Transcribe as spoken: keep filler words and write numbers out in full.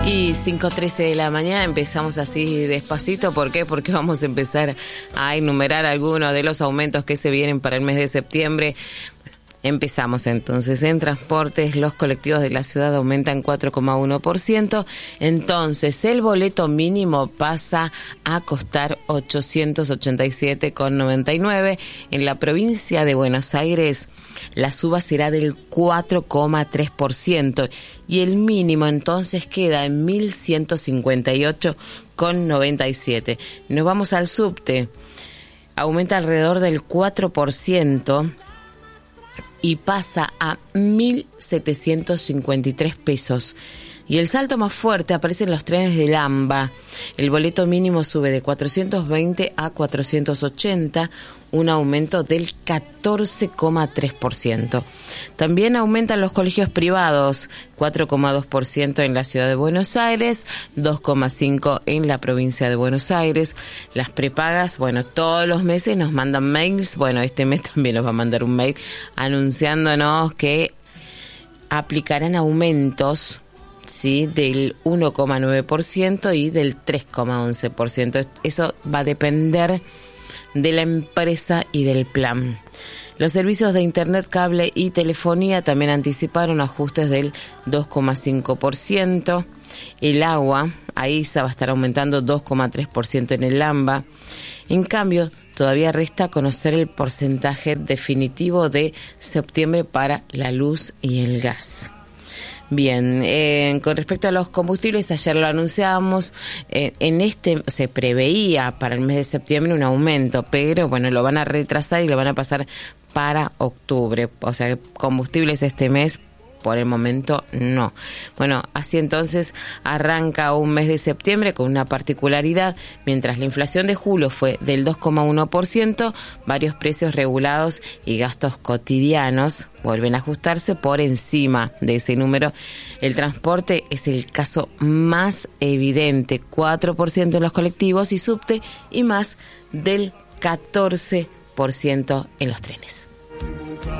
Y cinco trece de la mañana empezamos así despacito. ¿Por qué? Porque vamos a empezar a enumerar algunos de los aumentos que se vienen para el mes de septiembre. Empezamos entonces. En transportes, los colectivos de la ciudad aumentan cuatro coma uno por ciento. Entonces, el boleto mínimo pasa a costar ochocientos ochenta y siete con noventa y nueve. En la provincia de Buenos Aires, la suba será del cuatro coma tres por ciento. Y el mínimo entonces queda en mil ciento cincuenta y ocho con noventa y siete. Nos vamos al subte. Aumenta alrededor del cuatro por ciento. Y pasa a mil setecientos cincuenta y tres pesos. Y el salto más fuerte aparece en los trenes del AMBA. El boleto mínimo sube de cuatrocientos veinte a cuatrocientos ochenta, un aumento del catorce coma tres por ciento. También aumentan los colegios privados, cuatro coma dos por ciento en la ciudad de Buenos Aires, dos coma cinco por ciento en la provincia de Buenos Aires. Las prepagas, bueno, todos los meses nos mandan mails. Bueno, este mes también nos va a mandar un mail anunciándonos que aplicarán aumentos, sí, del uno coma nueve por ciento y del tres coma once por ciento. Eso va a depender de la empresa y del plan. Los servicios de internet, cable y telefonía también anticiparon ajustes del dos coma cinco por ciento. El agua, ahí se va a estar aumentando dos coma tres por ciento en el AMBA. En cambio, todavía resta conocer el porcentaje definitivo de septiembre para la luz y el gas. Bien, eh, con respecto a los combustibles, ayer lo anunciábamos, eh, en este se preveía para el mes de septiembre un aumento, pero bueno, lo van a retrasar y lo van a pasar para octubre. O sea, combustibles este mes, por el momento no. Bueno, así entonces arranca un mes de septiembre con una particularidad. Mientras la inflación de julio fue del dos coma uno por ciento, varios precios regulados y gastos cotidianos vuelven a ajustarse por encima de ese número. El transporte es el caso más evidente, cuatro por ciento en los colectivos y subte y más del catorce por ciento en los trenes.